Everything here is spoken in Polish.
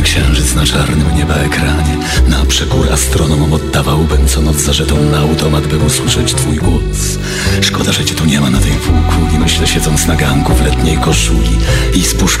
księżyc na czarnym nieba ekranie. Na przekór astronomom oddawałbym co noc za żeton na automat, by usłyszeć twój głos. Szkoda, że cię tu nie ma na tej półkuli. Myślę, siedząc na ganku w letniej koszuli i z puszką